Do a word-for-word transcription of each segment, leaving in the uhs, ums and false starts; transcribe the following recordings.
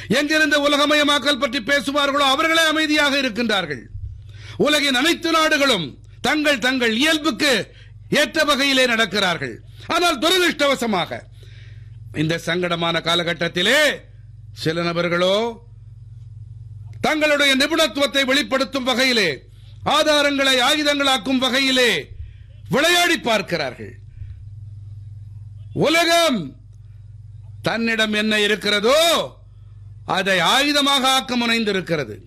எங்கிருந்து உலகமயமாக்கல் பற்றி பேசுவார்களோ அவர்களே அமைதியாக இருக்கின்றார்கள். உலகின் அனைத்து நாடுகளும் தங்கள் தங்கள் இயல்புக்கு ஏற்ற வகையிலே நடக்கிறார்கள். ஆனால் துரதிருஷ்டவசமாக இந்த சங்கடமான காலகட்டத்திலே சில நபர்களோ தங்களுடைய நிபுணத்துவத்தை வெளிப்படுத்தும் வகையிலே, ஆதாரங்களை ஆயுதங்களாக்கும் வகையிலே விளையாடி பார்க்கிறார்கள். உலகம் தன்னிடம் என்ன இருக்கிறதோ அதை ஆயுதமாக ஆக்க முனைந்திருக்கிறது.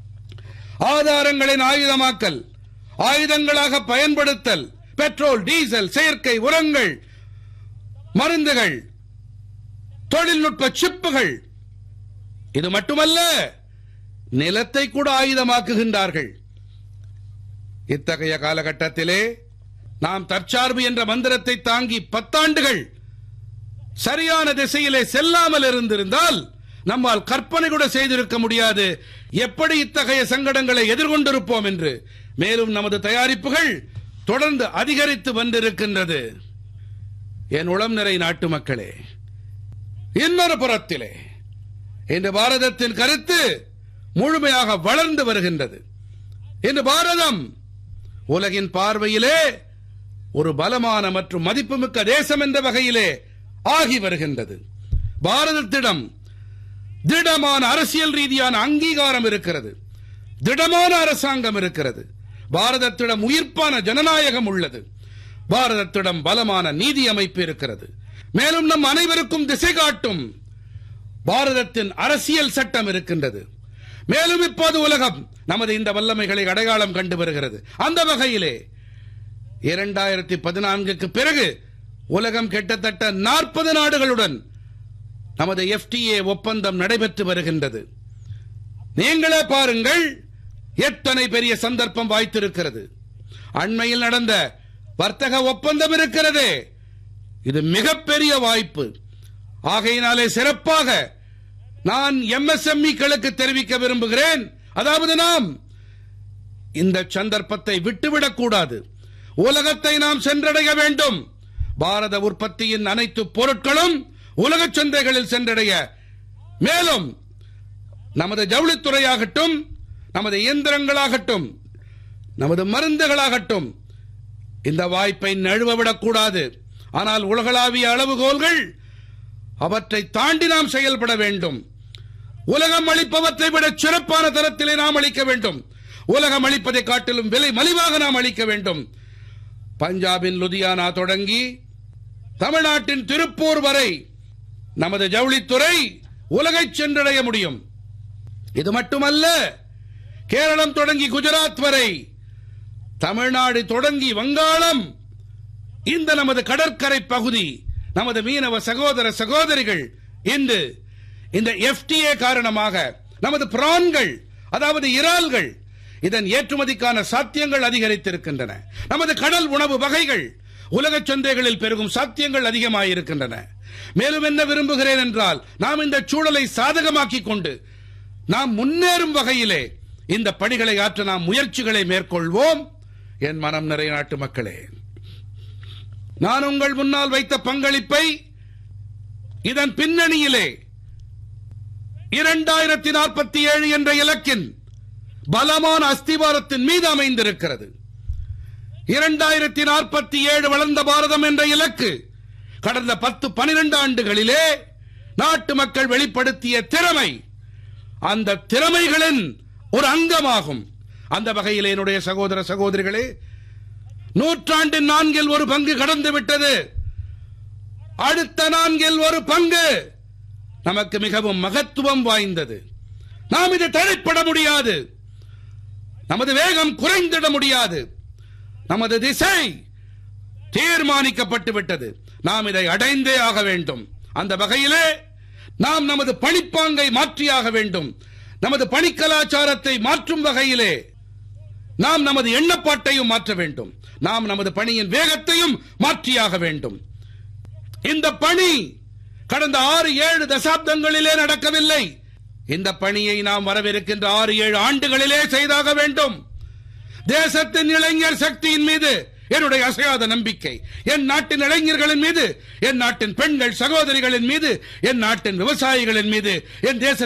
ஆதாரங்களின் ஆயுதமாக்கல், ஆயுதங்களாக பயன்படுத்தல், பெட்ரோல், டீசல், செயற்கை உரங்கள், மருந்துகள், தொழில்நுட்ப சிப்புகள், இது மட்டுமல்ல, நிலத்தை கூட ஆயுதமாக்குகின்றார்கள். இத்தகைய காலகட்டத்திலே நாம் தற்சார்பு என்ற மந்திரத்தை தாங்கி பத்தாண்டுகள் சரியான திசையிலே செல்லாமல் இருந்திருந்தால் நம்மால் கற்பனை கூட செய்திருக்க முடியாது எப்படி இத்தகைய சங்கடங்களை எதிர்கொண்டிருப்போம் என்று. மேலும் நமது தயாரிப்புகள் தொடர்ந்து அதிகரித்து வந்திருக்கின்றது. என் உளம் நிறை நாட்டு மக்களே, இன்னொரு புறத்திலே இன்று பாரதத்தின் கருத்து முழுமையாக வளர்ந்து வருகின்றது. இன்று பாரதம் உலகின் பார்வையிலே ஒரு பலமான மற்றும் மதிப்புமிக்க தேசம் என்ற வகையிலே ஆகி வருகின்றது. பாரதத்திடம் திடமான அரசியல் ரீதியான அங்கீகாரம் இருக்கிறது, திடமான அரசாங்கம் இருக்கிறது. பாரதத்திடம் உயிர்ப்பான ஜனநாயகம் உள்ளது. பாரதத்திடம் பலமான நீதி அமைப்பு இருக்கிறது. மேலும் நம் அனைவருக்கும் திசை காட்டும் பாரதத்தின் அரசியல் சட்டம் இருக்கின்றது. மேலும் இப்போது உலகம் நமது இந்த வல்லமைகளை அடையாளம் கண்டு வருகிறது. அந்த வகையிலே இரண்டாயிரத்தி பதினான்குக்கு பிறகு உலகம் கிட்டத்தட்ட நாற்பது நாடுகளுடன் நமது எஃப்டிஏ ஒப்பந்தம் நடைபெற்று வருகின்றது. நீங்களே பாருங்கள், எத்தனை பெரிய சந்தர்ப்பம் வாய்த்திருக்கிறது. அண்மையில் நடந்த வர்த்தக ஒப்பந்தம் இருக்கிறதே, இது மிகப்பெரிய வாய்ப்பு. ஆகையினாலே சிறப்பாக நான் எம்எஸ்எம்இ-க்களுக்கு தெரிவிக்க விரும்புகிறேன். அதாவது நாம் இந்த சந்தர்ப்பத்தை விட்டுவிடக் கூடாது. உலகத்தை நாம் சென்றடைய வேண்டும். பாரத உற்பத்தியின் அனைத்து பொருட்களும் உலக சந்தைகளில் சென்றடைய, மேலும் நமது ஜவுளித்துறையாகட்டும், நமது இயந்திரங்களாகட்டும், நமது மருந்துகளாகட்டும் இந்த வாய்ப்பை நழுவவிடக் கூடாது. ஆனால் உலகளாவிய அளவுகோல்கள், அவற்றை தாண்டி நாம் செயல்பட வேண்டும். உலகம் அளிப்பவற்றை விட சிறப்பான தரத்திலே நாம் அளிக்க வேண்டும். உலகம் அளிப்பதை காட்டிலும் விலை மலிவாக நாம் அளிக்க வேண்டும். பஞ்சாபின் லுதியானா தொடங்கி தமிழ்நாட்டின் திருப்பூர் வரை நமது ஜவுளித்துறை உலகை சென்றடைய முடியும். இது மட்டுமல்ல, கேரளம் தொடங்கி குஜராத் வரை, தமிழ்நாடு தொடங்கி வங்காளம், இந்த நமது கடற்கரை பகுதி, நமது மீனவ சகோதர சகோதரிகள் இன்று இந்த எஃப்டிஏ காரணமாக நமது பிரான்கள், அதாவது இறால்கள், இதன் ஏற்றுமதிக்கான சாத்தியங்கள் அதிகரித்திருக்கின்றன. நமது கடல் உணவு வகைகள் உலக சந்தைகளில் பெருகும் சாத்தியங்கள் அதிகமாயிருக்கின்றன. மேலும் என்ன விரும்புகிறேன் என்றால், நாம் இந்த சூழலை சாதகமாக்கிக் கொண்டு நாம் முன்னேறும் வகையிலே இந்த பணிகளை ஆற்ற நாம் முயற்சிகளை மேற்கொள்வோம். என் மனம் நிறை நாட்டு மக்களே, நான் உங்கள் முன்னால் வைத்த பங்களிப்பை இதன் பின்னணியிலே இரண்டாயிரத்தி நாற்பத்தி ஏழு என்ற இலக்கின் பலமான அஸ்திவாரத்தின் மீது அமைந்திருக்கிறது. இரண்டாயிரத்தி நாற்பத்தி ஏழு வளர்ந்த பாரதம் என்ற இலக்கு கடந்த பத்து பனிரெண்டு ஆண்டுகளிலே நாட்டு மக்கள் வெளிப்படுத்திய திறமை, அந்த திறமைகளின் ஒரு அங்கமாகும். அந்த வகையில் என்னுடைய சகோதர சகோதரிகளே, நூற்றாண்டின் நான்கில் ஒரு பங்கு கடந்து விட்டது. அடுத்த நான்கில் ஒரு பங்கு நமக்கு மிகவும் மகத்துவம் வாய்ந்தது. நாம் இதை தடைப்பட முடியாது. நமது வேகம் குறைந்திட முடியாது. நமது திசை தீர்மானிக்கப்பட்டு விட்டது. நாம் இதை அடைந்தே ஆக வேண்டும். அந்த வகையிலே நாம் நமது பணிப்பாங்கை மாற்றியாக வேண்டும். நமது பணி கலாச்சாரத்தை மாற்றும் வகையிலே நாம் நமது எண்ணப்பாட்டையும் மாற்ற வேண்டும். நாம் நமது பணியின் வேகத்தையும் மாற்றியாக வேண்டும். இந்த பணி கடந்த ஆறு ஏழு தசாப்தங்களிலே நடக்கவில்லை. இந்த பணியை நாம் வரவிருக்கின்ற ஆறு ஏழு ஆண்டுகளிலே செய்தாக வேண்டும். தேசத்தின் இளைஞர் சக்தியின் மீது என்னுடைய அசையாத நம்பிக்கை, என் நாட்டின் இளைஞர்களின் மீது, என் நாட்டின் பெண்கள் சகோதரிகளின் மீது, என் நாட்டின் விவசாயிகளின் மீது, என் தேச